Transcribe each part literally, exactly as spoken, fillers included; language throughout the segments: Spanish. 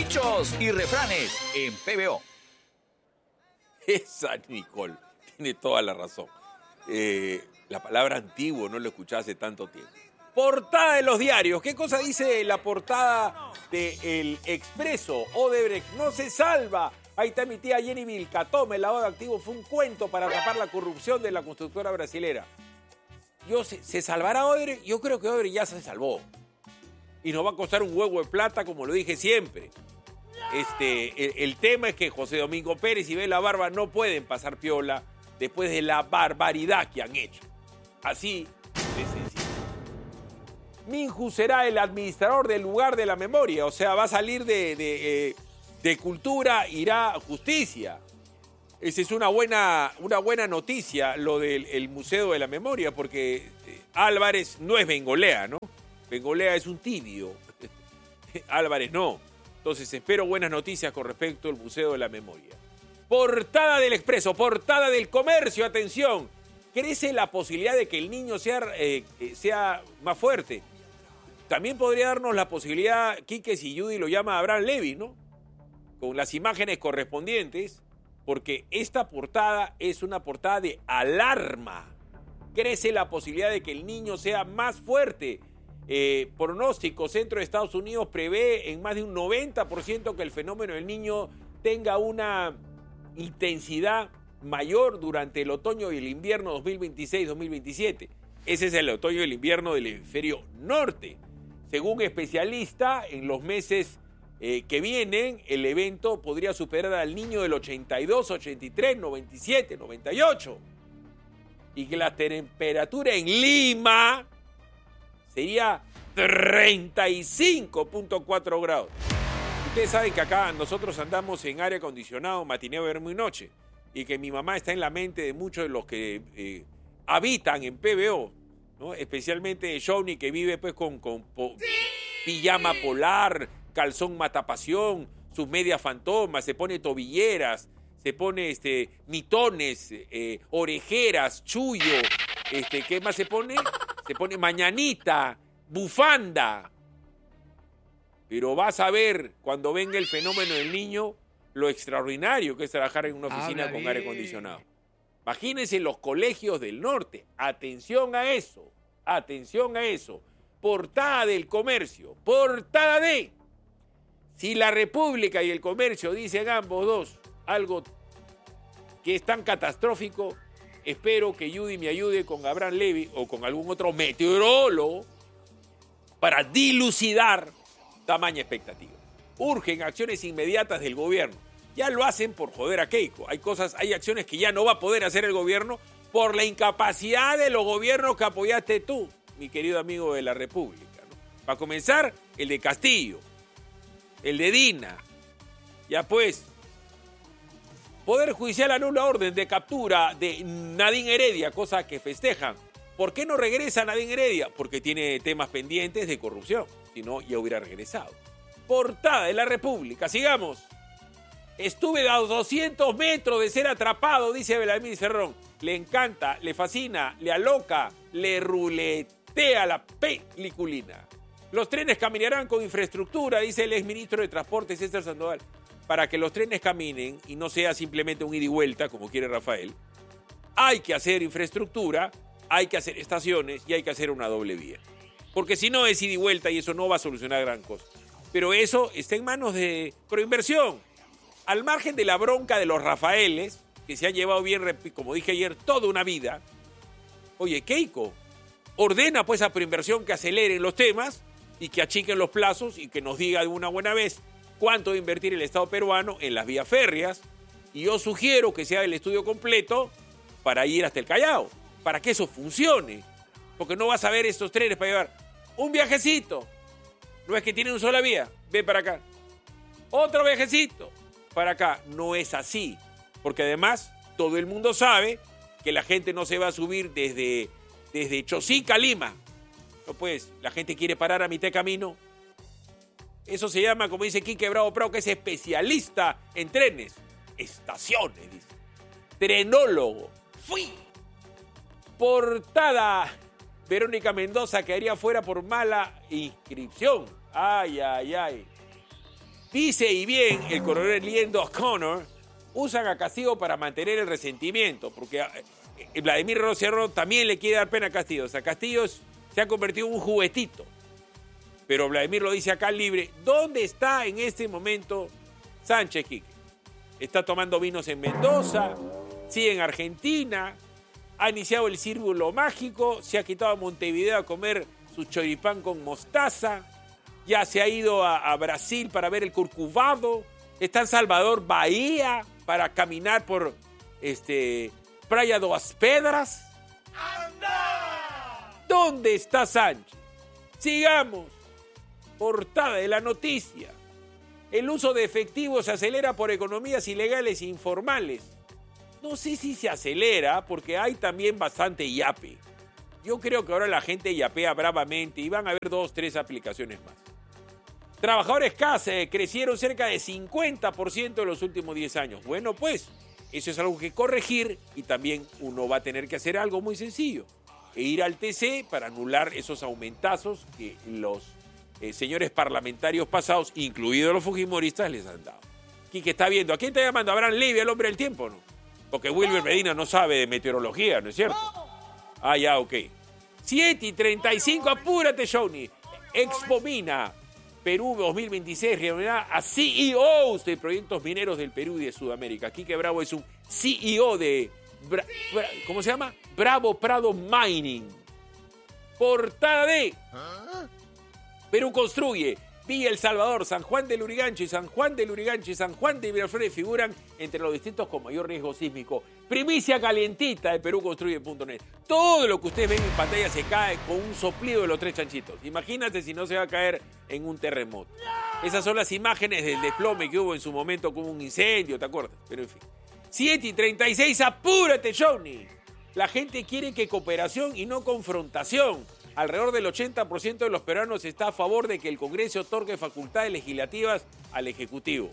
Dichos y refranes en P B O. Esa Nicole tiene toda la razón. Eh, la palabra antiguo no lo escuché hace tanto tiempo. Portada de los diarios. ¿Qué cosa dice la portada de El Expreso? Odebrecht no se salva. Ahí está mi tía Jenny Vilcatome. El lavado de activos fue un cuento para tapar la corrupción de la constructora brasilera. Yo, ¿se, ¿Se salvará Odebrecht? Yo creo que Odebrecht ya se salvó. Y nos va a costar un huevo de plata, como lo dije siempre. Este, el, el tema es que José Domingo Pérez y Bela Barba no pueden pasar piola después de la barbaridad que han hecho. Así de sencillo. Minju será el administrador del lugar de la memoria, o sea, va a salir de, de, eh, de cultura, irá a justicia. Esa es una buena, una buena noticia, lo del el Museo de la Memoria, porque eh, Álvarez no es Bengolea, ¿no? Bengolea es un tibio, Álvarez no. Entonces espero buenas noticias con respecto al Museo de la Memoria. Portada del Expreso, portada del Comercio, atención. Crece la posibilidad de que el niño sea, eh, sea más fuerte. También podría darnos la posibilidad, Quique, si Judy lo llama Abraham Levy, ¿no? Con las imágenes correspondientes, porque esta portada es una portada de alarma. Crece la posibilidad de que el niño sea más fuerte. Eh, pronóstico, Centro de Estados Unidos prevé en más de un noventa por ciento que el fenómeno del niño tenga una intensidad mayor durante el otoño y el invierno dos mil veintiséis dos mil veintisiete. Ese es el otoño y el invierno del hemisferio norte. Según especialistas, en los meses eh, que vienen, el evento podría superar al niño del ochenta y dos, ochenta y tres, noventa y siete, noventa y ocho. Y que la temperatura en Lima sería treinta y cinco punto cuatro grados. Ustedes saben que acá nosotros andamos en aire acondicionado, matineo, verano y noche. Y que mi mamá está en la mente de muchos de los que eh, habitan en P B O, ¿no? Especialmente Johnny, que vive pues con, con po- ¿Sí? pijama polar, calzón matapasión, sus medias fantomas, se pone tobilleras, se pone este, mitones, eh, orejeras, chullo, este, ¿qué más se pone? Se pone mañanita, bufanda. Pero vas a ver cuando venga el fenómeno del niño lo extraordinario que es trabajar en una oficina con aire acondicionado. Imagínense los colegios del norte. Atención a eso. Atención a eso. Portada del Comercio. Portada de... Si la República y el Comercio dicen ambos dos algo que es tan catastrófico, espero que Judy me ayude con Abraham Levy o con algún otro meteorólogo para dilucidar tamaña expectativa. Urgen acciones inmediatas del gobierno. Ya lo hacen por joder a Keiko. Hay cosas, hay acciones que ya no va a poder hacer el gobierno por la incapacidad de los gobiernos que apoyaste tú, mi querido amigo de la República, ¿no? Para comenzar, el de Castillo, el de Dina. Ya pues, Poder Judicial anula orden de captura de Nadine Heredia, cosa que festejan. ¿Por qué no regresa Nadine Heredia? Porque tiene temas pendientes de corrupción. Si no, ya hubiera regresado. Portada de la República. Sigamos. Estuve a doscientos metros de ser atrapado, dice Belamín Cerrón. Le encanta, le fascina, le aloca, le ruletea la peliculina. Los trenes caminarán con infraestructura, dice el exministro de Transporte César Sandoval. Para que los trenes caminen y no sea simplemente un ida y vuelta, como quiere Rafael, hay que hacer infraestructura, hay que hacer estaciones y hay que hacer una doble vía. Porque si no es ida y vuelta y eso no va a solucionar gran cosa. Pero eso está en manos de Proinversión. Al margen de la bronca de los Rafaeles, que se han llevado bien, como dije ayer, toda una vida. Oye, Keiko, ordena pues a Proinversión que aceleren los temas y que achiquen los plazos y que nos diga de una buena vez cuánto va a invertir el Estado peruano en las vías férreas. Y yo sugiero que se haga el estudio completo para ir hasta el Callao, para que eso funcione. Porque no vas a ver estos trenes para llevar un viajecito. No es que tienen una sola vía, ven para acá. Otro viajecito para acá. No es así. Porque además todo el mundo sabe que la gente no se va a subir desde, desde Chosica a Lima. No pues, la gente quiere parar a mitad de camino. Eso se llama, como dice Quique Bravo Prado, que es especialista en trenes. Estaciones, dice. Trenólogo. Fui. Portada. Verónica Mendoza quedaría fuera por mala inscripción. Ay, ay, ay. Dice y bien el coronel Liendo O'Connor, usan a Castillo para mantener el resentimiento, porque Vladimir Rosierro también le quiere dar pena a Castillo. O sea, Castillo se ha convertido en un juguetito. Pero Vladimir lo dice acá libre. ¿Dónde está en este momento Sánchez Quique? Está tomando vinos en Mendoza, sigue en Argentina, ha iniciado el círculo mágico, se ha quitado a Montevideo a comer su choripán con mostaza, ya se ha ido a, a Brasil para ver el Corcovado, está en Salvador Bahía para caminar por este, Praia das Pedras. ¡Anda! ¿Dónde está Sánchez? Sigamos. Portada de la noticia. El uso de efectivo se acelera por economías ilegales e informales. No sé si se acelera porque hay también bastante yape. Yo creo que ahora la gente yapea bravamente y van a haber dos, tres aplicaciones más. Trabajadores C A S eh, crecieron cerca de cincuenta por ciento en los últimos diez años. Bueno, pues, eso es algo que corregir y también uno va a tener que hacer algo muy sencillo. E ir al T C para anular esos aumentazos que los eh, señores parlamentarios pasados, incluidos los fujimoristas, les han dado. Quique está viendo. ¿A quién está llamando? ¿Abraham Levy, el hombre del tiempo, no? Porque Wilber Medina no sabe de meteorología, ¿no es cierto? Ah, ya, ok. siete y treinta y cinco, apúrate, Johnny. Expo Mina Perú dos mil veintiséis reunirá a C E Os de proyectos mineros del Perú y de Sudamérica. Quique Bravo es un C E O de... Bra, Bra, ¿cómo se llama? Bravo Prado Mining. Portada de... Perú construye. Villa El Salvador, San Juan del Lurigancho y San Juan del Lurigancho y San Juan de Miraflores figuran entre los distritos con mayor riesgo sísmico. Primicia calientita de Perú Construye punto net. Todo lo que ustedes ven en pantalla se cae con un soplido de los tres chanchitos. Imagínate si no se va a caer en un terremoto. Esas son las imágenes del desplome que hubo en su momento con un incendio, ¿te acuerdas? Pero en fin. siete y treinta y seis, apúrate, Johnny. La gente quiere que cooperación y no confrontación. Alrededor del ochenta por ciento de los peruanos está a favor de que el Congreso otorgue facultades legislativas al Ejecutivo.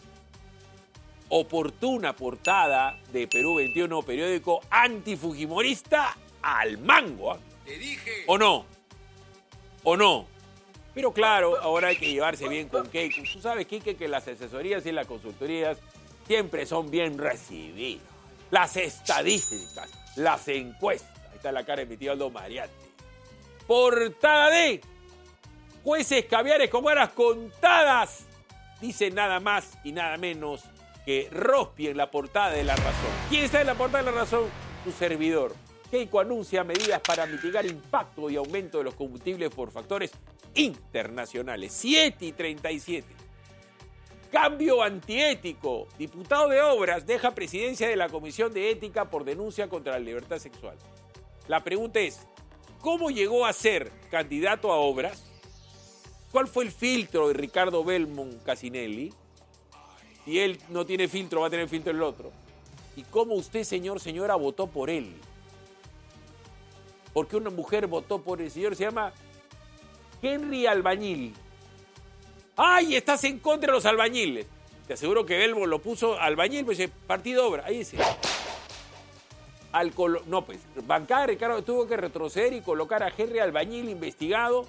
Oportuna portada de Perú veintiuno, periódico antifujimorista al mango. ¿eh? Te dije. ¿O no? ¿O no? Pero claro, ahora hay que llevarse bien con Keiko. Tú sabes, Quique, que las asesorías y las consultorías siempre son bien recibidas. Las estadísticas, las encuestas. Ahí está la cara de mi tío Aldo Mariatti. Portada de jueces caviares con varas contadas. Dice nada más y nada menos que Rospi en la portada de La Razón. ¿Quién está en la portada de La Razón? Su servidor. Keiko anuncia medidas para mitigar impacto y aumento de los combustibles por factores internacionales. siete y treinta y siete. Cambio antiético. Diputado de Obras deja presidencia de la Comisión de Ética por denuncia contra la libertad sexual. La pregunta es, ¿cómo llegó a ser candidato a Obras? ¿Cuál fue el filtro de Ricardo Belmont Casinelli? Si él no tiene filtro, va a tener filtro el otro. ¿Y cómo usted, señor, señora, votó por él? Porque una mujer votó por el señor, se llama Henry Albañil. ¡Ay, estás en contra de los albañiles! Te aseguro que Belmont lo puso albañil, pues partido obra, ahí dice. Al colo- no, pues, bancada Ricardo tuvo que retroceder y colocar a Henry Albañil investigado.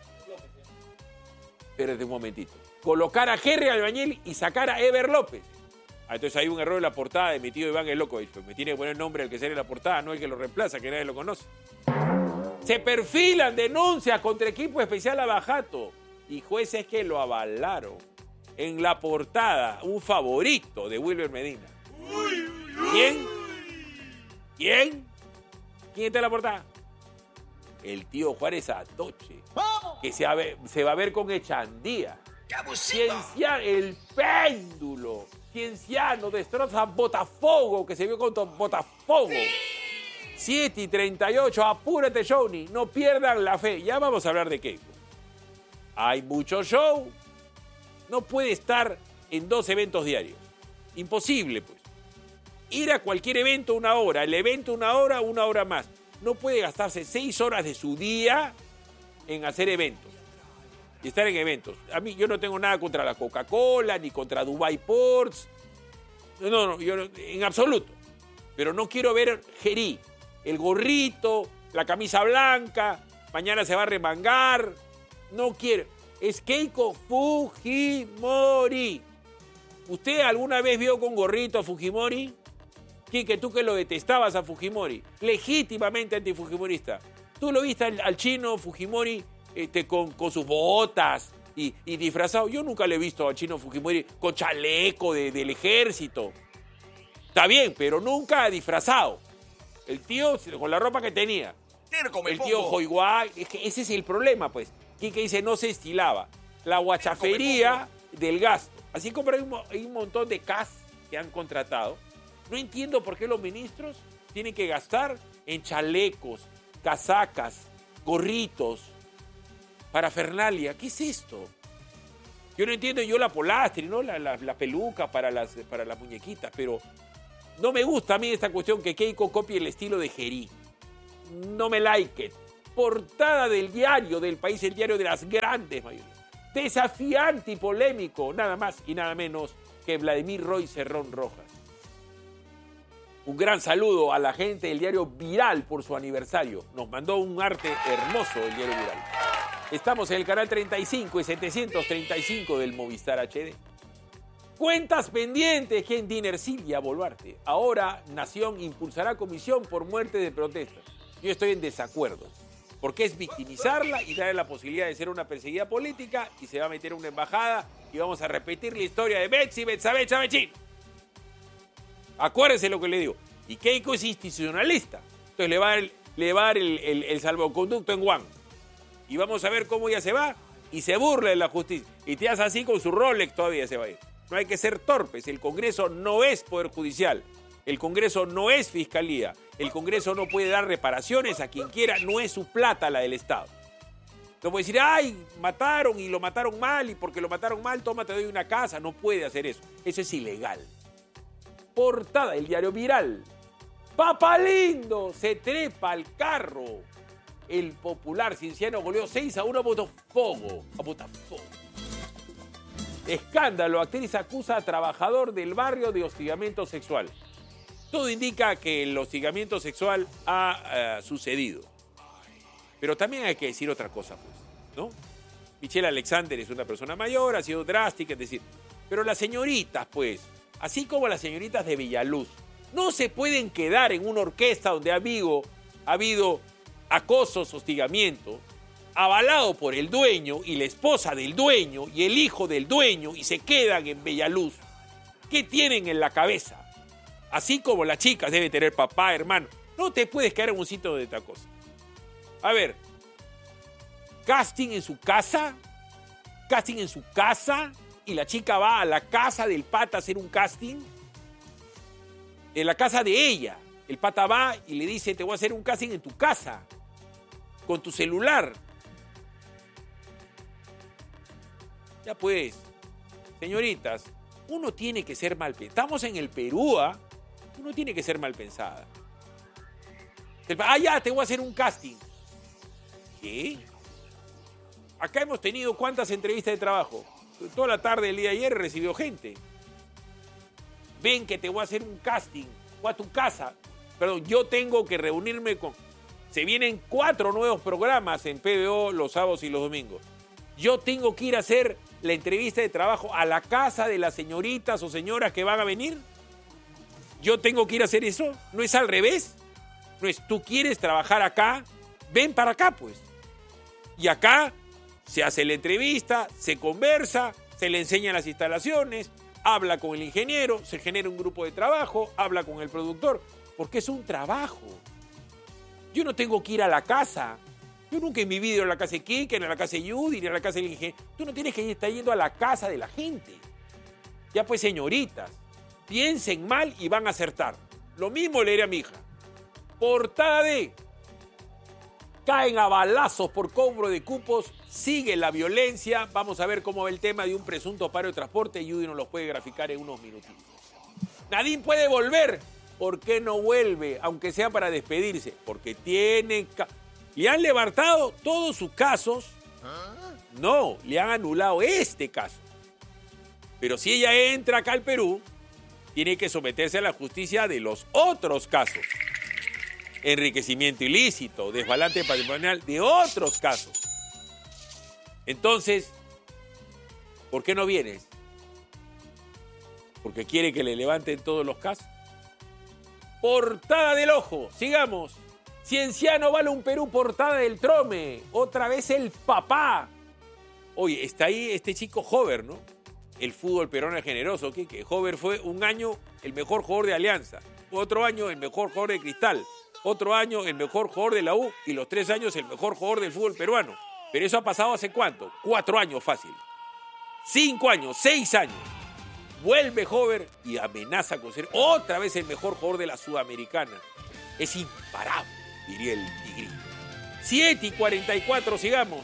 Espérate un momentito. Colocar a Henry Albañil y sacar a Eber López. Ah, entonces hay un error en la portada de mi tío Iván el Loco. Me tiene que poner nombre al que sale en la portada, no el que lo reemplaza, que nadie lo conoce. Se perfilan denuncias contra equipo especial Abajato y jueces que lo avalaron. En la portada, un favorito de Wilber Medina. ¿Quién? ¿Quién? ¿Quién está en la portada? El tío Juárez Atoche, que se va a ver, se va a ver con Echandía. Cienciano, el péndulo. Cienciano destroza Botafogo, que se vio contra Botafogo. siete y treinta y ocho, apúrate, Johnny, no pierdan la fe. Ya vamos a hablar de Keiko. Hay mucho show. No puede estar en dos eventos diarios. Imposible, pues. Ir a cualquier evento una hora, el evento una hora, una hora más. No puede gastarse seis horas de su día en hacer eventos y estar en eventos. A mí, yo no tengo nada contra la Coca-Cola ni contra Dubai Ports. No, no, yo no, en absoluto. Pero no quiero ver Gerí, el gorrito, la camisa blanca, mañana se va a remangar. No quiero. Es Keiko Fujimori. ¿Usted alguna vez vio con gorrito a Fujimori? Quique, tú que lo detestabas a Fujimori, legítimamente antifujimorista. ¿Tú lo viste al, al chino Fujimori este, con, con sus botas y, y disfrazado? Yo nunca le he visto al chino Fujimori con chaleco de, del ejército. Está bien, pero nunca disfrazado. El tío con la ropa que tenía. El tío Joiguá, es que ese es el problema, pues. Quique dice, no se estilaba. La guachafería del gasto. Así como hay un, hay un montón de C A S que han contratado. No entiendo por qué los ministros tienen que gastar en chalecos, casacas, gorritos, parafernalia. ¿Qué es esto? Yo no entiendo yo la polastri, ¿no? La, la, la peluca para las, para las muñequitas, pero no me gusta a mí esta cuestión que Keiko copie el estilo de Gerí. No me like it. Portada del diario del país, el diario de las grandes mayorías. Desafiante y polémico, nada más y nada menos que Vladimir Roy Cerrón Rojas. Un gran saludo a la gente del diario Viral por su aniversario. Nos mandó un arte hermoso el diario Viral. Estamos en el canal treinta y cinco y setecientos treinta y cinco del Movistar H D. Cuentas pendientes que en Dinercilia Boluarte. Ahora Nación impulsará comisión por muerte de protestas. Yo estoy en desacuerdo, porque es victimizarla y darle la posibilidad de ser una perseguida política y se va a meter una embajada y vamos a repetir la historia de Betsy, Betsabe, Chabechín. Acuérdense lo que le digo. Y Keiko es institucionalista. Entonces le va a dar el, le va a dar el, el, el salvoconducto en Juan. Y vamos a ver cómo ella se va y se burla de la justicia. Y te hace así con su Rolex todavía se va a ir. No hay que ser torpes. El Congreso no es Poder Judicial. El Congreso no es Fiscalía. El Congreso no puede dar reparaciones a quien quiera. No es su plata la del Estado. No puede decir, ay, mataron y lo mataron mal y porque lo mataron mal, toma, te doy una casa. No puede hacer eso. Eso es ilegal. Portada del diario Viral. Papalindo se trepa al carro. El popular Cinciano goleó seis a uno a Botafogo. A Botafogo. Escándalo. Actriz acusa a trabajador del barrio de hostigamiento sexual. Todo indica que el hostigamiento sexual ha uh, sucedido. Pero también hay que decir otra cosa, pues, ¿no? Michelle Alexander es una persona mayor, ha sido drástica, es decir, pero las señoritas, pues, así como las señoritas de Villaluz, no se pueden quedar en una orquesta donde ha habido, ha habido acosos, hostigamiento, avalado por el dueño y la esposa del dueño y el hijo del dueño y se quedan en Villaluz. ¿Qué tienen en la cabeza? Así como las chicas deben tener papá, hermano. No te puedes quedar en un sitio de esta cosa. A ver, casting en su casa, casting en su casa y la chica va a la casa del pata a hacer un casting. En la casa de ella, el pata va y le dice, te voy a hacer un casting en tu casa, con tu celular. Ya pues, señoritas, uno tiene que ser mal pensado. Estamos en el Perú, ¿ah? Uno tiene que ser mal pensada. Ah, ya, te voy a hacer un casting. ¿Qué? Acá hemos tenido cuántas entrevistas de trabajo. Toda la tarde del día de ayer recibió gente. Ven que te voy a hacer un casting. O a tu casa. Perdón, yo tengo que reunirme con... Se vienen cuatro nuevos programas en P B O los sábados y los domingos. Yo tengo que ir a hacer la entrevista de trabajo a la casa de las señoritas o señoras que van a venir. Yo tengo que ir a hacer eso. ¿No es al revés? No es tú quieres trabajar acá, ven para acá pues. Y acá se hace la entrevista, se conversa, se le enseñan las instalaciones, habla con el ingeniero, se genera un grupo de trabajo, habla con el productor, porque es un trabajo. Yo no tengo que ir a la casa. Yo nunca en mi vida he ido a la casa de Kike, ni a la casa de Judy, ni a la casa del ingeniero. Tú no tienes que estar yendo a la casa de la gente. Ya pues, señoritas, piensen mal y van a acertar. Lo mismo le diré a mi hija. Portada de... Caen a balazos por cobro de cupos, sigue la violencia. Vamos a ver cómo va el tema de un presunto paro de transporte y Judy nos lo puede graficar en unos minutitos. Nadine puede volver. ¿Por qué no vuelve? Aunque sea para despedirse. Porque tiene... Ca- le han levantado todos sus casos. No, le han anulado este caso. Pero si ella entra acá al Perú, tiene que someterse a la justicia de los otros casos. Enriquecimiento ilícito, desbalance patrimonial de otros casos. Entonces, ¿por qué no vienes? porque quiere que le levanten todos los casos. Portada del Ojo, sigamos. Cienciano vale un Perú, portada del Trome. Otra vez el papá. Oye, está ahí este chico Hover, ¿no? El fútbol peruano es generoso, Quique. Hover fue un año el mejor jugador de Alianza, otro año el mejor jugador de Cristal, otro año el mejor jugador de la U y los tres años el mejor jugador del fútbol peruano. Pero eso ha pasado ¿hace cuánto? Cuatro años fácil. Cinco años, seis años. Vuelve Hover y amenaza con ser otra vez el mejor jugador de la Sudamericana. Es imparable, diría el tigre. siete y cuarenta y cuatro, sigamos.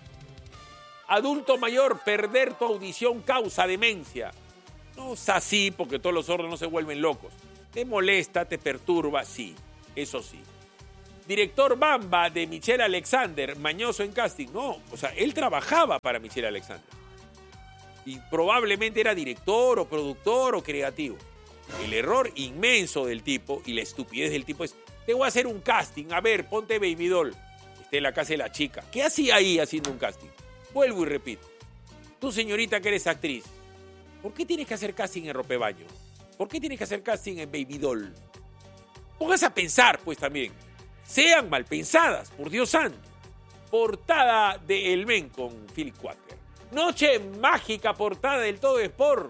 Adulto mayor, perder tu audición causa demencia. No es así porque todos los sordos no se vuelven locos. Te molesta, te perturba, sí, eso sí. Director Bamba de Michelle Alexander, mañoso en casting. No, o sea, él trabajaba para Michelle Alexander. Y probablemente era director o productor o creativo. El error inmenso del tipo y la estupidez del tipo es: te voy a hacer un casting, a ver, ponte Baby Doll. Esté en la casa de la chica. ¿Qué hacía ahí haciendo un casting? Vuelvo y repito. Tú, señorita, que eres actriz, ¿por qué tienes que hacer casting en Ropebaño? ¿Por qué tienes que hacer casting en Baby Doll? Póngase a pensar, pues, también. Sean mal pensadas, por Dios santo. Portada de El Men con Philip Quaker. Noche mágica, portada del Todo Sport.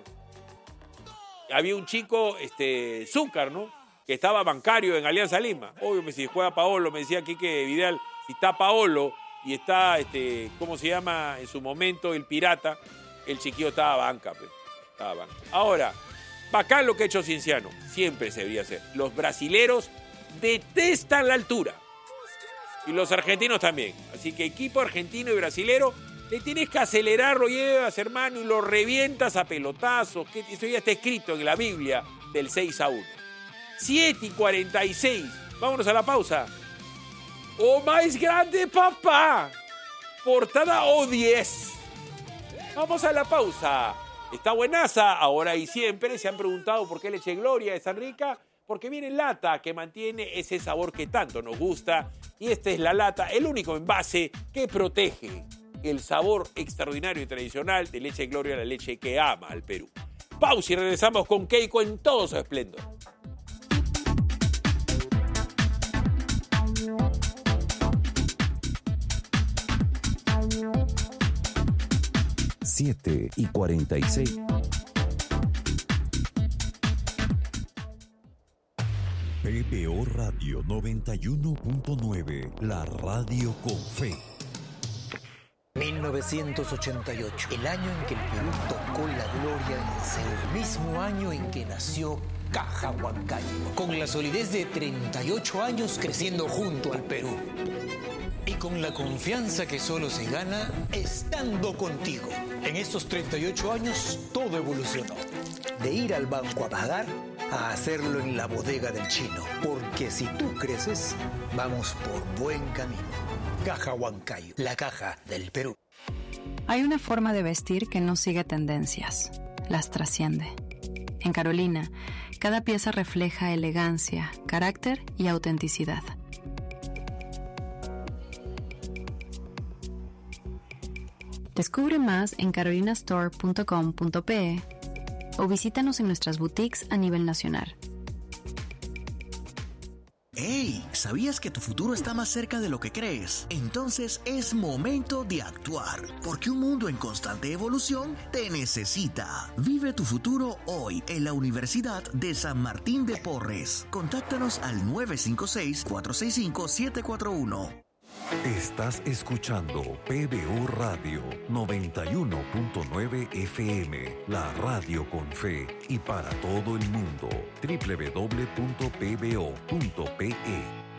Había un chico, este, Zúcar, ¿no? Que estaba bancario en Alianza Lima. Obvio, si juega Paolo, me decía Quique Vidal, si está Paolo y está, este, ¿cómo se llama? En su momento, el Pirata, el chiquillo estaba banca, pues. Estaba banca. Ahora, bacán lo que ha hecho Cienciano. Siempre se debería hacer. Los brasileros detestan la altura. Y los argentinos también. Así que equipo argentino y brasilero, le tienes que acelerar, lo llevas, hermano, y lo revientas a pelotazos. Que eso ya está escrito en la Biblia del seis a uno. siete y cuarenta y seis. Vámonos a la pausa. ¡Oh, más grande, papá! Portada O diez. Vamos a la pausa. Está buenaza, ahora y siempre. Se han preguntado por qué Leche Gloria es tan rica. Porque viene en lata, que mantiene ese sabor que tanto nos gusta. Y esta es la lata, el único envase que protege el sabor extraordinario y tradicional de Leche Gloria, la leche que ama al Perú. Pausa y regresamos con Keiko en todo su esplendor. siete y cuarenta y seis. P B O Radio noventa y uno punto nueve, la radio con fe. mil novecientos ochenta y ocho, el año en que el Perú tocó la gloria en Seúl, el mismo año en que nació Caja Huancayo, con la solidez de treinta y ocho años creciendo junto al Perú. Y con la confianza que solo se gana estando contigo. En estos treinta y ocho años todo evolucionó. De ir al banco a pagar a hacerlo en la bodega del chino. Porque si tú creces, vamos por buen camino. Caja Huancayo, la caja del Perú. Hay una forma de vestir que no sigue tendencias, las trasciende. En Carolina, cada pieza refleja elegancia, carácter y autenticidad. Descubre más en carolina store punto com punto pe o visítanos en nuestras boutiques a nivel nacional. ¡Hey! ¿Sabías que tu futuro está más cerca de lo que crees? Entonces es momento de actuar, porque un mundo en constante evolución te necesita. Vive tu futuro hoy en la Universidad de San Martín de Porres. Contáctanos al nueve cinco seis, cuatro seis cinco, siete cuatro uno. Estás escuchando P B O Radio noventa y uno punto nueve F M, la radio con fe y para todo el mundo. doble u doble u doble u punto p b o punto p e.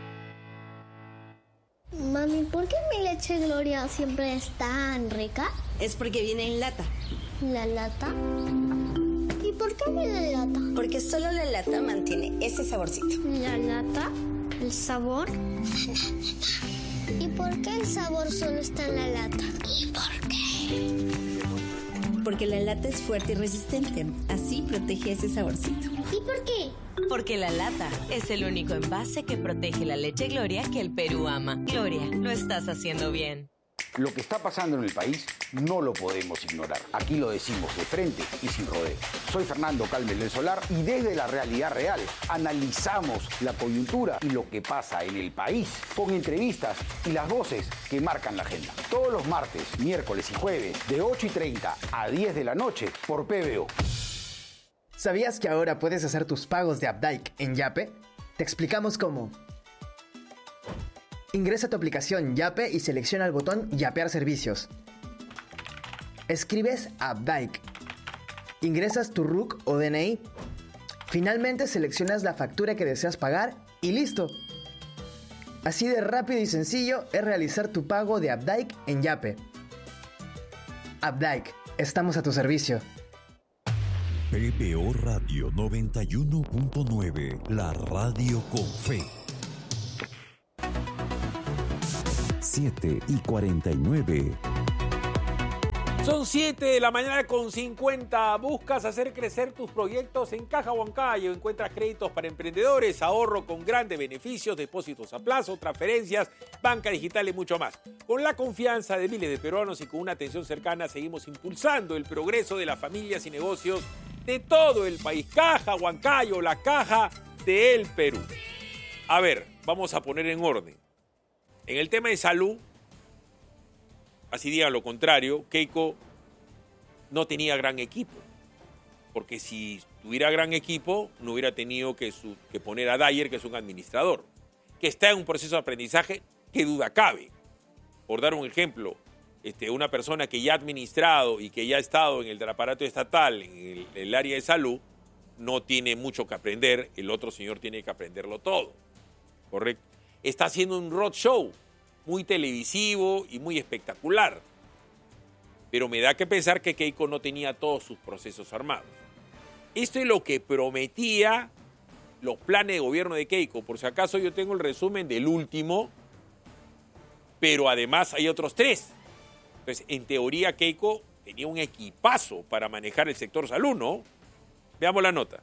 Mami, ¿por qué mi leche Gloria siempre es tan rica? Es porque viene en lata. ¿La lata? ¿Y por qué viene en lata? Porque solo la lata mantiene ese saborcito. ¿La lata? ¿El sabor? ¿Y por qué el sabor solo está en la lata? ¿Y por qué? Porque la lata es fuerte y resistente. Así protege ese saborcito. ¿Y por qué? Porque la lata es el único envase que protege la leche Gloria que el Perú ama. Gloria, lo estás haciendo bien. Lo que está pasando en el país no lo podemos ignorar. Aquí lo decimos de frente y sin rodeo. Soy Fernando Calmes del Solar y desde la realidad real analizamos la coyuntura y lo que pasa en el país con entrevistas y las voces que marcan la agenda. Todos los martes, miércoles y jueves de ocho y treinta a diez de la noche por P B O. ¿Sabías que ahora puedes hacer tus pagos de Updike en Yape? Te explicamos cómo. Ingresa a tu aplicación Yape y selecciona el botón Yapear servicios. Escribes Updike. Ingresas tu R U C o D N I. Finalmente seleccionas la factura que deseas pagar y listo. Así de rápido y sencillo es realizar tu pago de Updike en Yape. Updike, estamos a tu servicio. P B O Radio noventa y uno punto nueve, la radio con fe. siete y cuarenta y nueve. Son siete de la mañana con cincuenta. ¿Buscas hacer crecer tus proyectos? En Caja Huancayo encuentras créditos para emprendedores, ahorro con grandes beneficios, depósitos a plazo, transferencias, banca digital y mucho más. Con la confianza de miles de peruanos y con una atención cercana seguimos impulsando el progreso de las familias y negocios de todo el país. Caja Huancayo, la caja del Perú. A ver, vamos a poner en orden. En el tema de salud, así digan lo contrario, Keiko no tenía gran equipo. Porque si tuviera gran equipo, no hubiera tenido que, su, que poner a Dyer, que es un administrador, que está en un proceso de aprendizaje, qué duda cabe. Por dar un ejemplo, este, una persona que ya ha administrado y que ya ha estado en el aparato estatal, en el, el área de salud, no tiene mucho que aprender, el otro señor tiene que aprenderlo todo. ¿Correcto? Está haciendo un roadshow muy televisivo y muy espectacular. Pero me da que pensar que Keiko no tenía todos sus procesos armados. Esto es lo que prometía los planes de gobierno de Keiko. Por si acaso yo tengo el resumen del último, pero además hay otros tres. Entonces, en teoría, Keiko tenía un equipazo para manejar el sector salud, ¿no? Veamos la nota.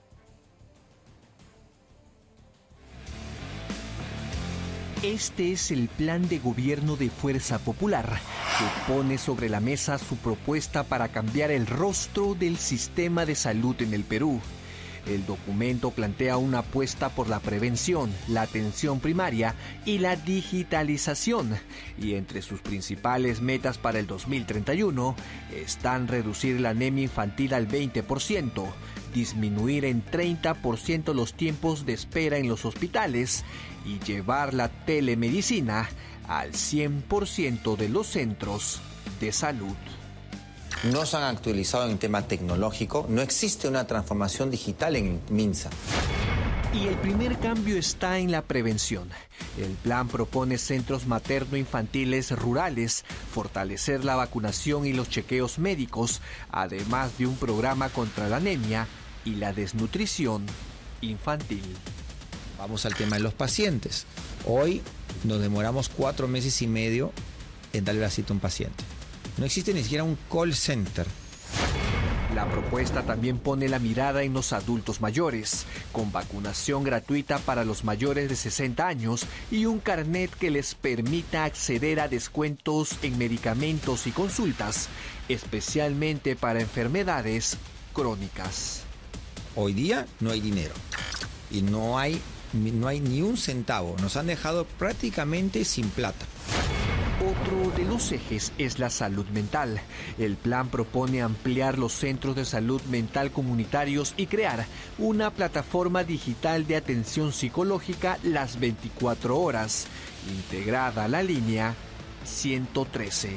Este es el plan de gobierno de Fuerza Popular, que pone sobre la mesa su propuesta para cambiar el rostro del sistema de salud en el Perú. El documento plantea una apuesta por la prevención, la atención primaria y la digitalización. Y entre sus principales metas para el dos mil treinta y uno están reducir la anemia infantil al veinte por ciento, disminuir en treinta por ciento los tiempos de espera en los hospitales y llevar la telemedicina al cien por ciento de los centros de salud. No se han actualizado en el tema tecnológico, no existe una transformación digital en MINSA. Y el primer cambio está en la prevención. El plan propone centros materno-infantiles rurales, fortalecer la vacunación y los chequeos médicos, además de un programa contra la anemia y la desnutrición infantil. Vamos al tema de los pacientes. Hoy nos demoramos cuatro meses y medio en darle la cita a un paciente. No existe ni siquiera un call center. La propuesta también pone la mirada en los adultos mayores, con vacunación gratuita para los mayores de sesenta años y un carnet que les permita acceder a descuentos en medicamentos y consultas, especialmente para enfermedades crónicas. Hoy día no hay dinero y no hay, no hay ni un centavo. Nos han dejado prácticamente sin plata. Otro de los ejes es la salud mental. El plan propone ampliar los centros de salud mental comunitarios y crear una plataforma digital de atención psicológica las veinticuatro horas, integrada a la línea ciento trece.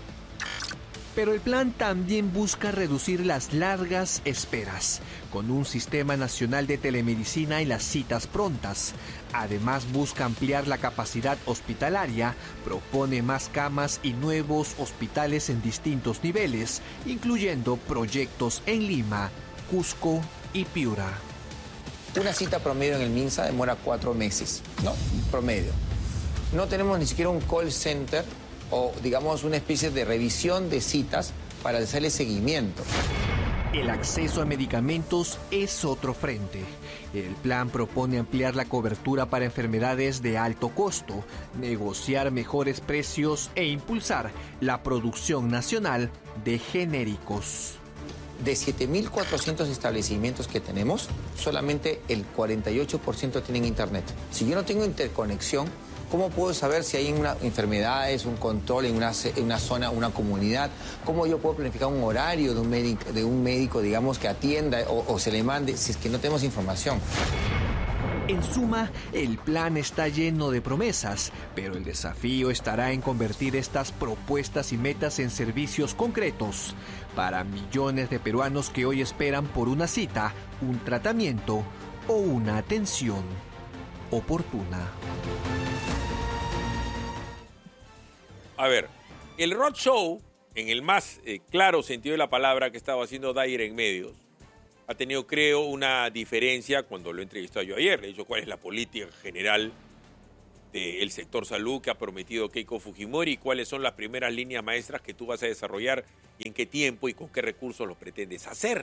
Pero el plan también busca reducir las largas esperas, con un sistema nacional de telemedicina y las citas prontas. Además busca ampliar la capacidad hospitalaria, propone más camas y nuevos hospitales en distintos niveles, incluyendo proyectos en Lima, Cusco y Piura. Una cita promedio en el MINSA demora cuatro meses, ¿no? Promedio. No tenemos ni siquiera un call center o, digamos, una especie de revisión de citas para hacerle seguimiento. El acceso a medicamentos es otro frente. El plan propone ampliar la cobertura para enfermedades de alto costo, negociar mejores precios e impulsar la producción nacional de genéricos. De siete mil cuatrocientos establecimientos que tenemos, solamente el cuarenta y ocho por ciento tienen internet. Si yo no tengo interconexión, ¿cómo puedo saber si hay una enfermedades, un control en una, en una zona, una comunidad? ¿Cómo yo puedo planificar un horario de un médico, de un médico digamos, que atienda o, o se le mande si es que no tenemos información? En suma, el plan está lleno de promesas, pero el desafío estará en convertir estas propuestas y metas en servicios concretos para millones de peruanos que hoy esperan por una cita, un tratamiento o una atención oportuna. A ver, el roadshow, en el más eh, claro sentido de la palabra que estaba haciendo Dyer en medios, ha tenido, creo, una diferencia cuando lo entrevistó yo ayer. Le he dicho cuál es la política general del sector salud que ha prometido Keiko Fujimori y cuáles son las primeras líneas maestras que tú vas a desarrollar y en qué tiempo y con qué recursos los pretendes hacer.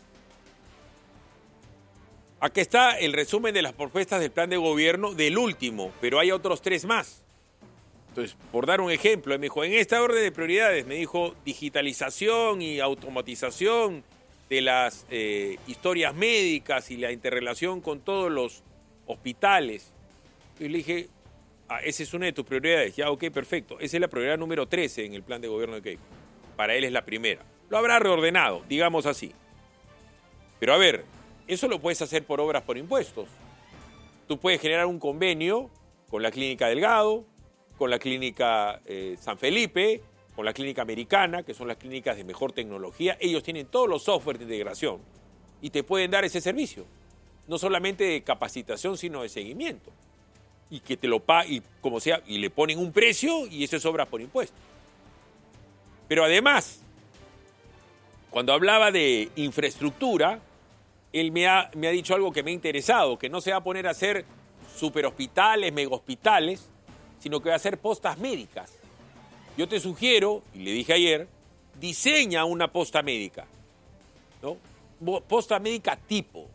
Aquí está el resumen de las propuestas del plan de gobierno del último, pero hay otros tres más. Entonces, por dar un ejemplo, me dijo, en esta orden de prioridades, me dijo digitalización y automatización de las eh, historias médicas y la interrelación con todos los hospitales. Y le dije, ah, esa es una de tus prioridades. Ya, ok, perfecto. Esa es la prioridad número trece en el plan de gobierno de Keiko. Para él es la primera. Lo habrá reordenado, digamos así. Pero a ver, eso lo puedes hacer por obras por impuestos. Tú puedes generar un convenio con la Clínica Delgado, con la Clínica eh, San Felipe, con la Clínica Americana, que son las clínicas de mejor tecnología. Ellos tienen todos los software de integración y te pueden dar ese servicio. No solamente de capacitación, sino de seguimiento. Y que te lo paguen, y como sea, y le ponen un precio y eso es obra por impuesto. Pero además, cuando hablaba de infraestructura, él me ha, me ha dicho algo que me ha interesado, que no se va a poner a hacer superhospitales, megahospitales, sino que va a hacer postas médicas. Yo te sugiero, y le dije ayer, diseña una posta médica, ¿no? Posta médica tipo.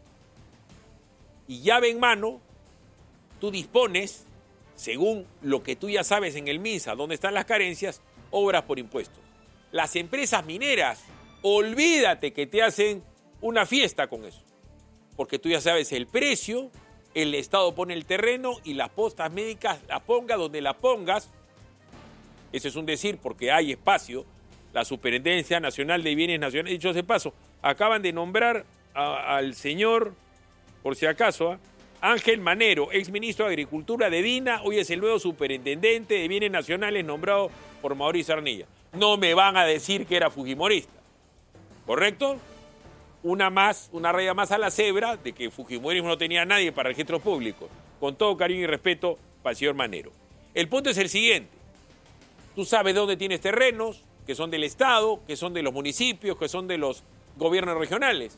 Y llave en mano, tú dispones, según lo que tú ya sabes en el MINSA, dónde están las carencias, obras por impuestos. Las empresas mineras, olvídate que te hacen una fiesta con eso. Porque tú ya sabes el precio, el Estado pone el terreno y las postas médicas las pongas donde las pongas. Eso es un decir porque hay espacio. La Superintendencia Nacional de Bienes Nacionales, dicho de paso, acaban de nombrar a, al señor, por si acaso, ¿eh? Ángel Manero, exministro de Agricultura de Dina, hoy es el nuevo superintendente de Bienes Nacionales nombrado por Mauricio Arnilla. No me van a decir que era fujimorista, ¿correcto? Una más, una raya más a la cebra de que fujimorismo no tenía a nadie para registros públicos. Con todo cariño y respeto para el señor Manero. El punto es el siguiente. Tú sabes dónde tienes terrenos, que son del Estado, que son de los municipios, que son de los gobiernos regionales.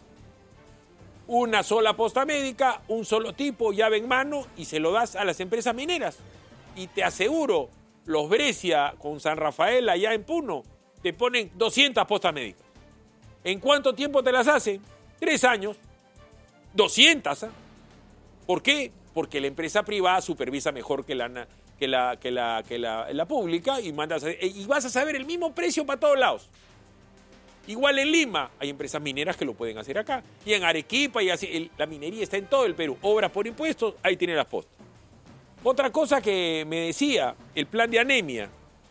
Una sola posta médica, un solo tipo, llave en mano, y se lo das a las empresas mineras. Y te aseguro, los Brescia con San Rafael allá en Puno, te ponen doscientas postas médicas. ¿En cuánto tiempo te las hacen? Tres años. doscientas. ¿eh? ¿Por qué? Porque la empresa privada supervisa mejor que la, que la, que la, que la, la pública y, mandas a, y vas a saber el mismo precio para todos lados. Igual en Lima, hay empresas mineras que lo pueden hacer acá. Y en Arequipa, y así, el, la minería está en todo el Perú. Obras por impuestos, ahí tiene las postas. Otra cosa que me decía, el plan de anemia.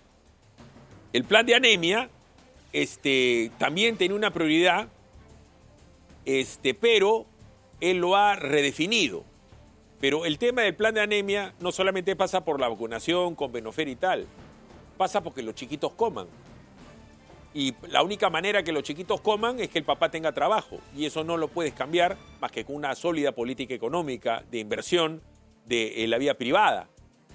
El plan de anemia este, también tiene una prioridad, este, pero él lo ha redefinido. Pero el tema del plan de anemia no solamente pasa por la vacunación con Venofer y tal, pasa porque los chiquitos coman. Y la única manera que los chiquitos coman es que el papá tenga trabajo. Y eso no lo puedes cambiar más que con una sólida política económica de inversión de en la vía privada.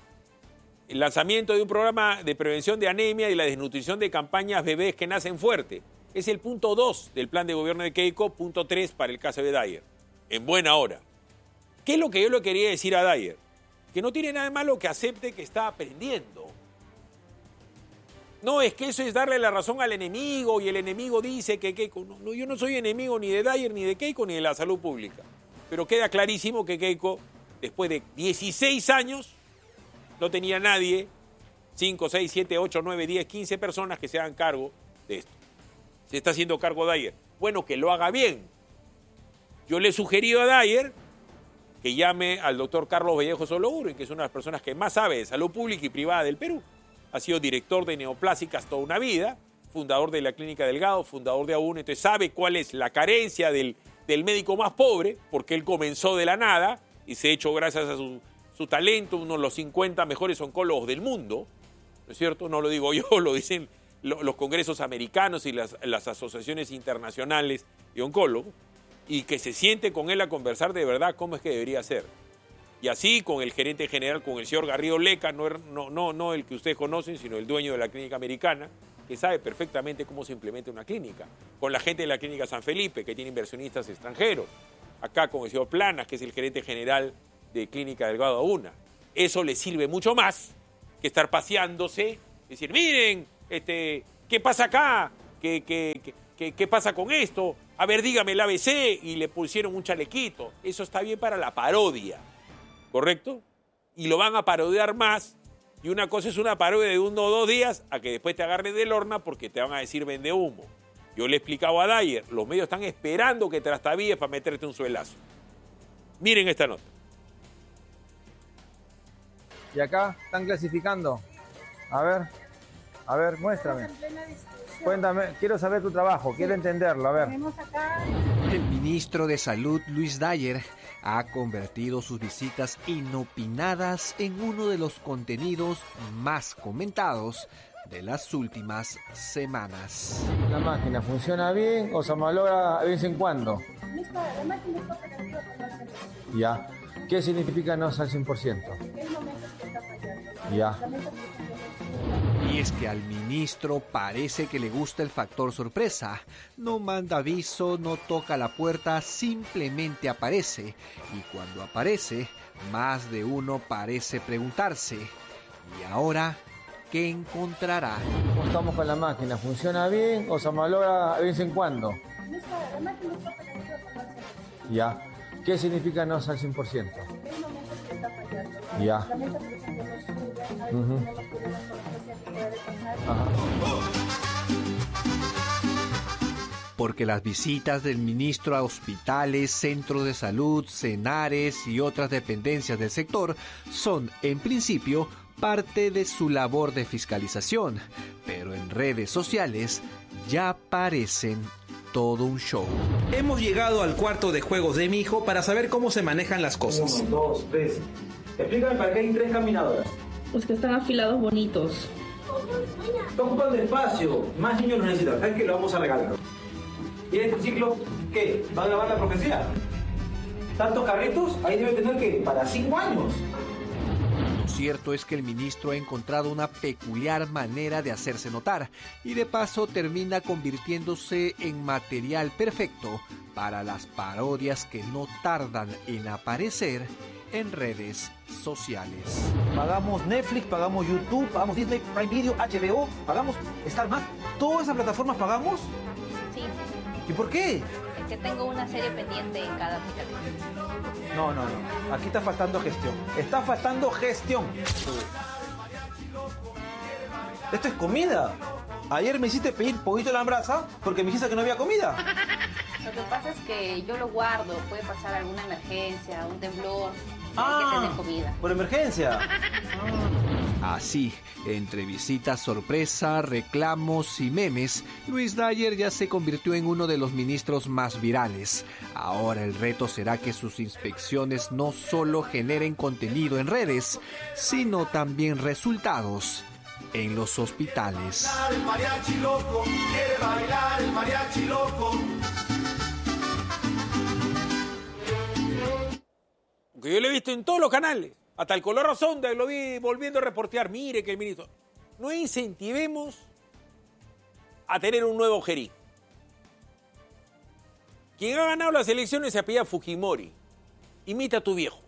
El lanzamiento de un programa de prevención de anemia y la desnutrición de campañas bebés que nacen fuerte. Es el punto dos del plan de gobierno de Keiko, punto tres para el caso de Dyer. En buena hora. ¿Qué es lo que yo le quería decir a Dyer? Que no tiene nada de malo que acepte que está aprendiendo. No, es que eso es darle la razón al enemigo y el enemigo dice que Keiko... No, no, yo no soy enemigo ni de Dyer, ni de Keiko, ni de la salud pública. Pero queda clarísimo que Keiko, después de dieciséis años, no tenía nadie, cinco, seis, siete, ocho, nueve, diez, quince personas que se hagan cargo de esto. Se está haciendo cargo Dyer. Bueno, que lo haga bien. Yo le he sugerido a Dyer que llame al doctor Carlos Vallejo Sologuren, que es una de las personas que más sabe de salud pública y privada del Perú. Ha sido director de neoplásicas toda una vida, fundador de la Clínica Delgado, fundador de A U N, entonces sabe cuál es la carencia del, del médico más pobre, porque él comenzó de la nada y se ha hecho gracias a su, su talento uno de los cincuenta mejores oncólogos del mundo, ¿no es cierto? No lo digo yo, lo dicen lo, los congresos americanos y las, las asociaciones internacionales de oncólogos, y que se siente con él a conversar de verdad cómo es que debería ser. Y así con el gerente general, con el señor Garrido Leca, no, no, no, no el que ustedes conocen, sino el dueño de la clínica americana, que sabe perfectamente cómo se implementa una clínica. Con la gente de la clínica San Felipe, que tiene inversionistas extranjeros. Acá con el señor Planas, que es el gerente general de Clínica Delgado A U N A. Eso le sirve mucho más que estar paseándose, decir, miren, este, ¿qué pasa acá? ¿Qué, qué, qué, qué, qué pasa con esto? A ver, dígame el A B C, y le pusieron un chalequito. Eso está bien para la parodia. ¿Correcto? Y lo van a parodiar más. Y una cosa es una parodia de uno o dos días a que después te agarren del horno porque te van a decir vende humo. Yo le he explicado a Dyer, los medios están esperando que trastabilles para meterte un suelazo. Miren esta nota. Y acá están clasificando. A ver, a ver, muéstrame. Cuéntame, quiero saber tu trabajo, quiero entenderlo, a ver. El ministro de Salud, Luis Dyer, ha convertido sus visitas inopinadas en uno de los contenidos más comentados de las últimas semanas. ¿La máquina funciona bien o se malogra de vez en cuando? La máquina está operativa con el cien por ciento. Ya. ¿Qué significa no al cien por ciento? En el momento que está fallando. Ya. Y es que al ministro parece que le gusta el factor sorpresa. No manda aviso, no toca la puerta, simplemente aparece. Y cuando aparece, más de uno parece preguntarse, ¿y ahora qué encontrará? ¿Cómo estamos con la máquina? ¿Funciona bien o se malogra de vez en cuando? La máquina está operativa con el cien por ciento. Ya. ¿Qué significa no al cien por ciento? En el momento que está fallando. Ya. La meta, por ejemplo, no sube, Uh-huh. tenemos problemas con los pacientes, puede pasar. Ajá. Porque las visitas del ministro a hospitales, centros de salud, cenares y otras dependencias del sector son, en principio, parte de su labor de fiscalización, pero en redes sociales ya parecen todo un show. Hemos llegado al cuarto de juegos de mi hijo para saber cómo se manejan las cosas. Uno, dos, tres. Explícame para qué hay tres caminadoras. Los que están afilados bonitos. Está ocupando espacio. Más niños lo necesitan. ¿Sabes que lo vamos a regalar? ¿Y en este ciclo qué? ¿Va a grabar la profecía? ¿Tantos carritos? Ahí debe tener que para cinco años. Lo cierto es que el ministro ha encontrado una peculiar manera de hacerse notar y de paso termina convirtiéndose en material perfecto para las parodias que no tardan en aparecer en redes sociales. Pagamos Netflix, pagamos YouTube, pagamos Disney, Prime Video, H B O, pagamos Star Más. ¿Todas esas plataformas pagamos? Sí. ¿Y por qué? Es que tengo una serie pendiente en cada aplicación. No, no, no. Aquí está faltando gestión. Está faltando gestión. Esto es comida. Ayer me hiciste pedir poquito la brasa porque me dijiste que no había comida. Lo que pasa es que yo lo guardo. Puede pasar alguna emergencia, un temblor. Ah, hay que tener comida. Por emergencia. Así, entre visitas sorpresa, reclamos y memes, Luis Dyer ya se convirtió en uno de los ministros más virales. Ahora el reto será que sus inspecciones no solo generen contenido en redes, sino también resultados en los hospitales. El mariachi loco, quiere bailar el mariachi loco. Que yo lo he visto en todos los canales, hasta el Color Sonda lo vi volviendo a reportear. Mire que el ministro, no incentivemos a tener un nuevo Gerí. Quien ha ganado las elecciones se apellida Fujimori. Imita a tu viejo.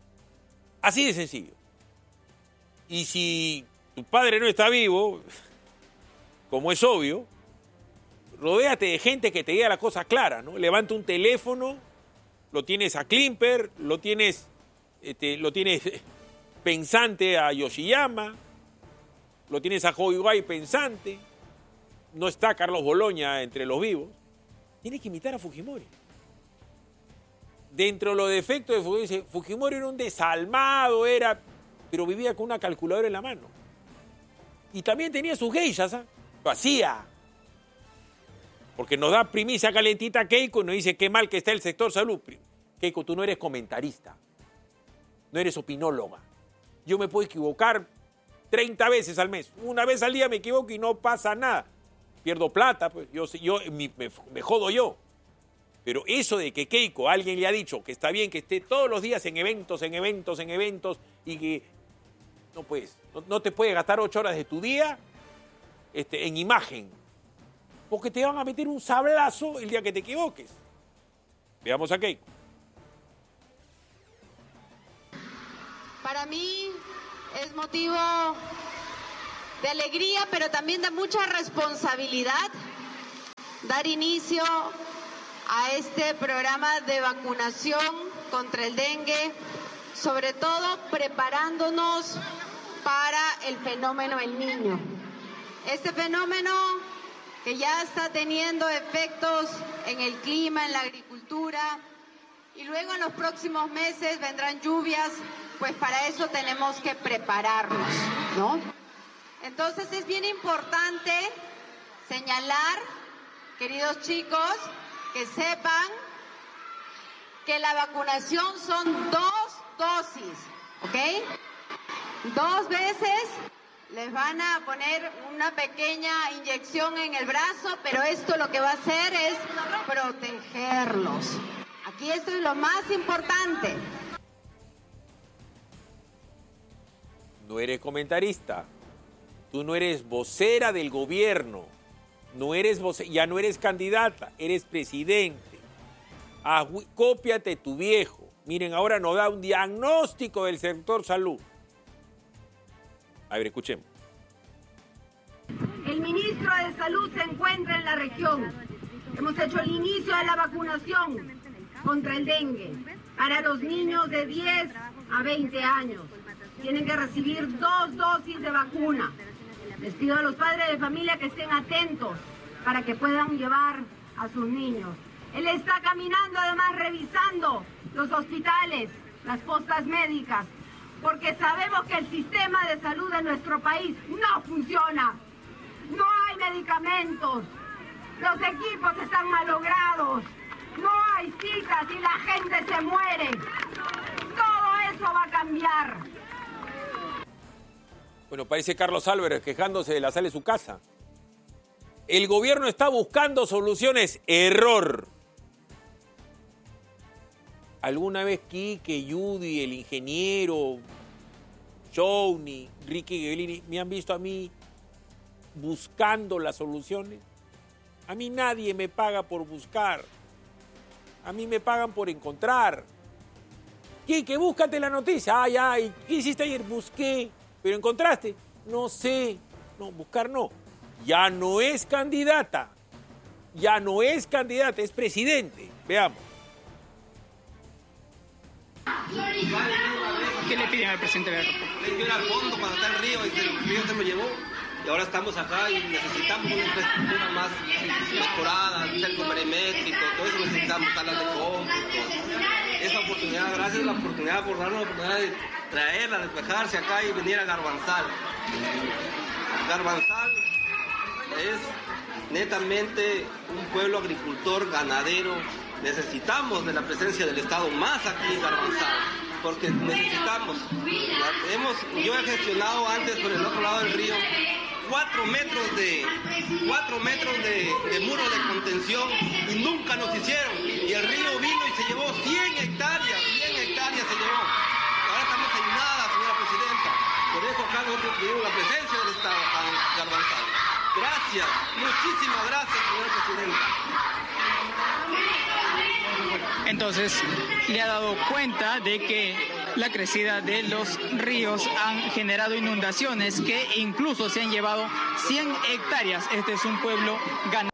Así de sencillo. Y si tu padre no está vivo, como es obvio, rodéate de gente que te diga la cosa clara, ¿no? Levanta un teléfono, lo tienes a Klimper, lo tienes, este, lo tienes pensante a Yoshiyama, lo tienes a Hoiwai pensante, no está Carlos Boloña entre los vivos. Tienes que imitar a Fujimori. Dentro de los defectos de Fujimori, dice, Fujimori era un desalmado, era, pero vivía con una calculadora en la mano. Y también tenía sus geishas, ¿ah? Lo hacía. Porque nos da primicia calentita a Keiko y nos dice qué mal que está el sector salud. Keiko, tú no eres comentarista, no eres opinóloga. Yo me puedo equivocar treinta veces al mes. Una vez al día me equivoco y no pasa nada. Pierdo plata, pues yo, yo me, me, me jodo yo. Pero eso de que Keiko, alguien le ha dicho que está bien que esté todos los días en eventos, en eventos, en eventos, y que no puedes, no, no te puedes gastar ocho horas de tu día este, en imagen. Porque te van a meter un sablazo el día que te equivoques. Veamos a Keiko. Para mí es motivo de alegría, pero también de mucha responsabilidad dar inicio a este programa de vacunación contra el dengue, sobre todo preparándonos para el fenómeno El Niño. Este fenómeno que ya está teniendo efectos en el clima, en la agricultura, y luego en los próximos meses vendrán lluvias, pues para eso tenemos que prepararnos, ¿no? Entonces es bien importante señalar, queridos chicos, que sepan que la vacunación son dos dosis, ¿ok? Dos veces les van a poner una pequeña inyección en el brazo, pero esto lo que va a hacer es protegerlos. Aquí esto es lo más importante. No eres comentarista, tú no eres vocera del gobierno, no eres voce- ya no eres candidata, eres presidente. Ah, cópiate tu viejo. Miren, ahora nos da un diagnóstico del sector salud. A ver, escuchemos. El ministro de Salud se encuentra en la región. Hemos hecho el inicio de la vacunación contra el dengue para los niños de diez a veinte años. Tienen que recibir dos dosis de vacuna. Les pido a los padres de familia que estén atentos para que puedan llevar a sus niños. Él está caminando, además revisando los hospitales, las postas médicas, porque sabemos que el sistema de salud de nuestro país no funciona. No hay medicamentos, los equipos están malogrados, no hay citas y la gente se muere. Todo eso va a cambiar. Bueno, parece Carlos Álvarez quejándose de la sala de su casa. El gobierno está buscando soluciones. Error. Alguna vez Quique, Judy, el ingeniero, Johnny, Ricky Ghibellini, me han visto a mí buscando las soluciones. A mí nadie me paga por buscar. A mí me pagan por encontrar. Quique, búscate la noticia. Ay, ay, ¿qué hiciste ayer? Busqué. ¿Pero encontraste? No sé. No, buscar no. Ya no es candidata. Ya no es candidata, es presidente. Veamos. ¿Qué le piden al presidente Berro? Le dio al fondo cuando está el río y el río se lo llevó. Y ahora estamos acá y necesitamos una infraestructura más mejorada, cerco perimétrico, todo eso necesitamos, salas de cómputo. Esa oportunidad, gracias a la oportunidad por darnos la oportunidad de traerla, despejarse acá y venir a Garbanzal. Garbanzal es netamente un pueblo agricultor, ganadero. Necesitamos de la presencia del Estado más aquí en Garbanzal, porque necesitamos. Hemos, yo he gestionado antes por el otro lado del río cuatro metros de cuatro metros de, de muro de contención y nunca nos hicieron. Y el río vino y se llevó cien hectáreas, cien hectáreas se llevó. Ahora estamos en nada, señora presidenta. Por eso acá nosotros pedimos la presencia del Estado acá en Garbanzal. Gracias, muchísimas gracias, señora presidenta. Entonces, le ha dado cuenta de que la crecida de los ríos han generado inundaciones que incluso se han llevado cien hectáreas. Este es un pueblo ganadero.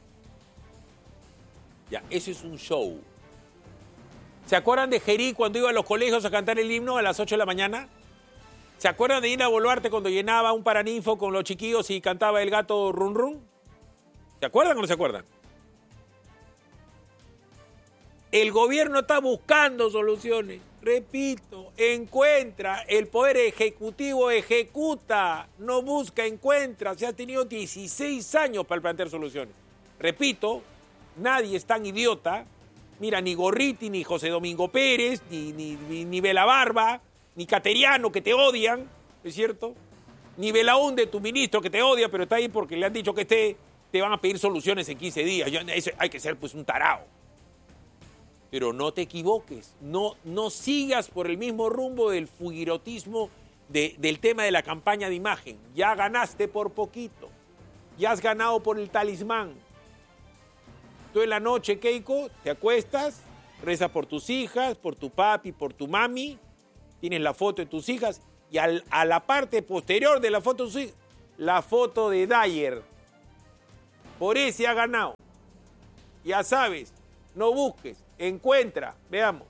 Ya, eso es un show. ¿Se acuerdan de Gerí cuando iba a los colegios a cantar el himno a las ocho de la mañana? ¿Se acuerdan de Ina Boluarte cuando llenaba un paraninfo con los chiquillos y cantaba el gato run run? ¿Se acuerdan o no se acuerdan? El gobierno está buscando soluciones. Repito, encuentra. El Poder Ejecutivo ejecuta. No busca, encuentra. Se ha tenido dieciséis años para plantear soluciones. Repito, nadie es tan idiota. Mira, ni Gorriti, ni José Domingo Pérez, ni, ni, ni, ni Bela Barba, ni Cateriano, que te odian, ¿es cierto? Ni Belaúnde, tu ministro, que te odia, pero está ahí porque le han dicho que esté, te van a pedir soluciones en quince días. Yo, eso, hay que ser pues un tarao. Pero no te equivoques, no, no sigas por el mismo rumbo del fugirotismo de, del tema de la campaña de imagen. Ya ganaste por poquito, ya has ganado por el talismán. Tú en la noche, Keiko, te acuestas, rezas por tus hijas, por tu papi, por tu mami, tienes la foto de tus hijas y al, a la parte posterior de la foto de tus hijas, la foto de Dyer. Por ese ha ganado. Ya sabes, no busques. Encuentra, veamos.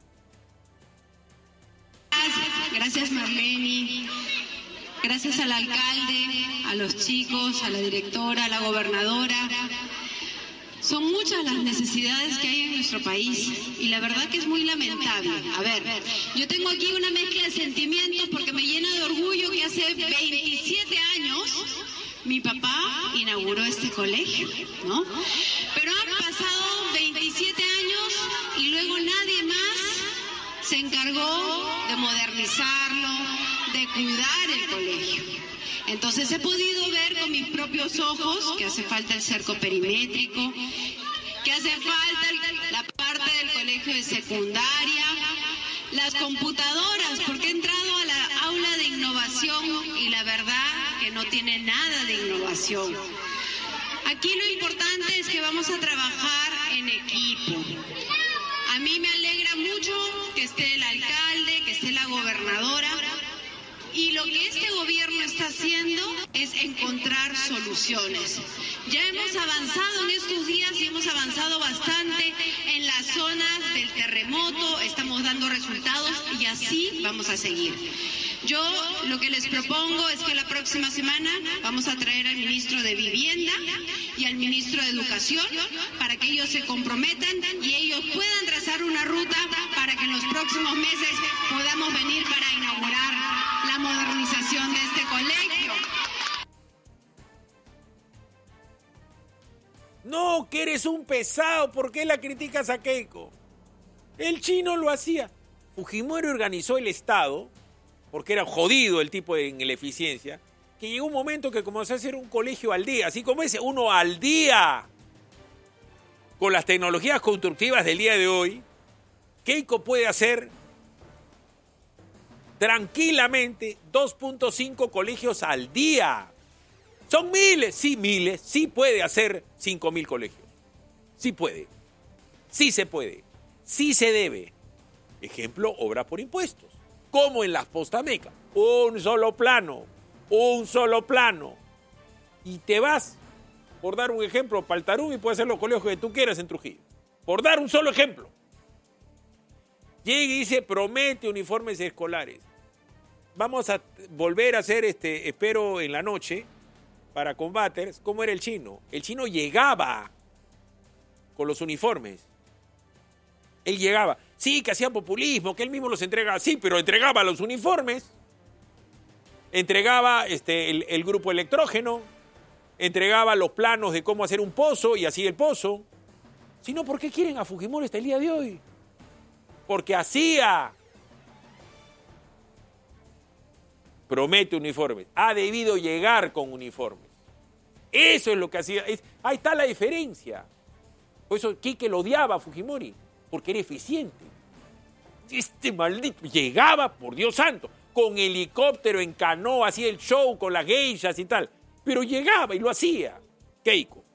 Gracias Marlene, gracias al alcalde, a los chicos, a la directora, a la gobernadora. Son muchas las necesidades que hay en nuestro país y la verdad que es muy lamentable. A ver, yo tengo aquí una mezcla de sentimientos porque me llena de orgullo que hace veintisiete años mi papá inauguró este colegio, ¿no? Pero han pasado veintisiete años y luego nadie más se encargó de modernizarlo, de cuidar el colegio. Entonces he podido ver con mis propios ojos que hace falta el cerco perimétrico, que hace falta el, la parte del colegio de secundaria, las computadoras, porque he entrado a la aula de innovación y la verdad que no tiene nada de innovación. Aquí lo importante es que vamos a trabajar en equipo. A mí me alegra mucho que esté el alcalde, que esté la gobernadora. Y lo que este gobierno está haciendo es encontrar soluciones. Ya hemos avanzado en estos días y hemos avanzado bastante en las zonas del terremoto, estamos dando resultados y así vamos a seguir. Yo lo que les propongo es que la próxima semana vamos a traer al ministro de Vivienda y al ministro de Educación para que ellos se comprometan y ellos puedan trazar una ruta para que en los próximos meses podamos venir para inaugurar la modernización de este colegio. No, que eres un pesado. ¿Por qué la criticas a Keiko? El chino lo hacía. Fujimori organizó el Estado, porque era jodido el tipo en la eficiencia, que llegó un momento que comenzó a hacer un colegio al día, así como ese, uno al día. Con las tecnologías constructivas del día de hoy, Keiko puede hacer tranquilamente dos punto cinco colegios al día. ¿Son miles? Sí, miles. Sí puede hacer cinco mil colegios. Sí puede. Sí se puede. Sí se debe. Ejemplo, obra por impuestos. Como en las Postamecas. Un solo plano. Un solo plano. Y te vas, por dar un ejemplo, para el Tarum y puedes hacer los colegios que tú quieras en Trujillo. Por dar un solo ejemplo. Llega y dice, promete uniformes escolares. Vamos a volver a hacer, este, espero, en la noche, para combates, ¿cómo era el chino? El chino llegaba con los uniformes. Él llegaba. Sí, que hacía populismo, que él mismo los entregaba. Sí, pero entregaba los uniformes. Entregaba este, el, el grupo electrógeno. Entregaba los planos de cómo hacer un pozo y hacía el pozo. Si no, ¿por qué quieren a Fujimori hasta el día de hoy? Porque hacía. Promete uniformes. Ha debido llegar con uniformes. Eso es lo que hacía. Es, ahí está la diferencia. Por eso Quique lo odiaba a Fujimori, porque era eficiente. Este maldito llegaba, por Dios santo, con helicóptero, en canoa, hacía el show con las geishas y tal. Pero llegaba y lo hacía. Keiko.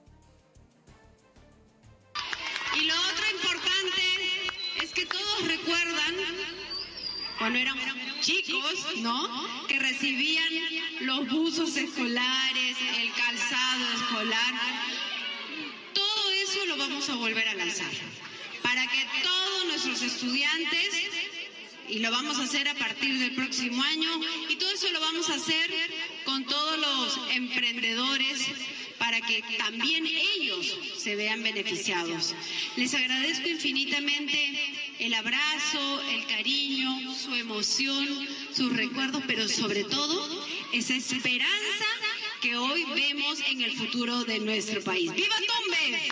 Y lo otro importante es que todos recuerdan cuando éramos chicos, ¿no? Que recibían los buzos escolares, el calzado escolar. Todo eso lo vamos a volver a lanzar para que todos nuestros estudiantes, y lo vamos a hacer a partir del próximo año, y todo eso lo vamos a hacer con todos los emprendedores para que también ellos se vean beneficiados. Les agradezco infinitamente el abrazo, el cariño, su emoción, sus recuerdos, pero sobre todo esa esperanza que hoy vemos en el futuro de nuestro país. ¡Viva Tumbes!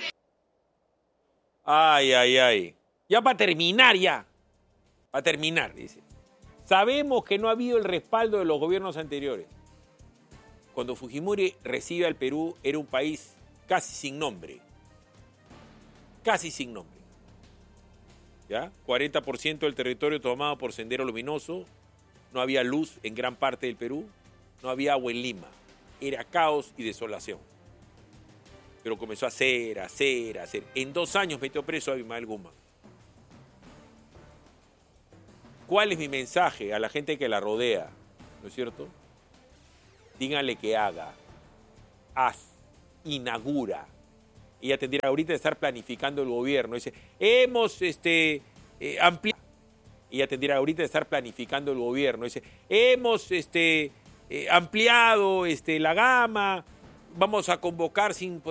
Ay, ay, ay. Ya para terminar, ya. Para terminar, dice. Sabemos que no ha habido el respaldo de los gobiernos anteriores. Cuando Fujimori recibe al Perú, era un país casi sin nombre. Casi sin nombre. ¿Ya? cuarenta por ciento del territorio tomado por Sendero Luminoso. No había luz en gran parte del Perú. No había agua en Lima. Era caos y desolación. Pero comenzó a hacer, a hacer, a hacer. En dos años metió preso a Abimael Guzmán. ¿Cuál es mi mensaje a la gente que la rodea? ¿No es cierto? Díganle que haga, haz, inaugura. Ella tendría ahorita de estar planificando el gobierno. Dice, hemos este, eh, ampliado. Ella tendría ahorita de estar planificando el gobierno. Dice, hemos este, eh, ampliado este, la gama, vamos a convocar sin...